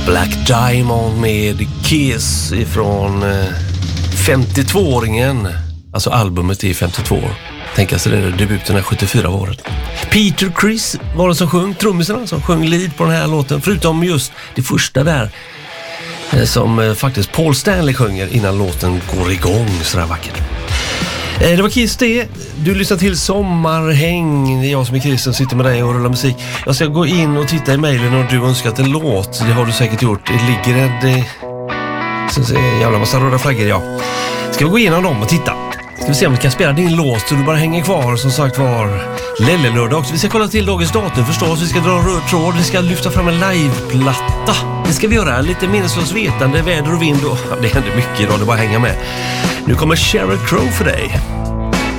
Black Diamond med Kiss ifrån 52-åringen. Alltså albumet är 52 år. Tänk alltså det är debuten är 74 året. Peter Criss var det som sjöng, trummisen som sjöng lead på den här låten. Förutom just det första där som faktiskt Paul Stanley sjunger innan låten går igång sådär vackert. Det var Kiss det. Du lyssnar till Sommarhäng. Det är jag som är Chris som sitter med dig och rullar musik. Jag ska gå in och titta i mejlen och du önskat en låt. Det har du säkert gjort. Det ligger en jävla massa röda flaggor, ja. Ska vi gå igenom dem och titta. Ska vi se om vi kan spela din låt så du bara hänger kvar som sagt var Lelle-lördag också. Vi ska kolla till dagens datum förstås. Vi ska dra en röd tråd. Vi ska lyfta fram en liveplatta. Det ska vi göra. Lite minneslöst vetande, väder och vind. Och, ja, det händer mycket idag. Det bara hänga med. Nu kommer Sheryl Crow för dig.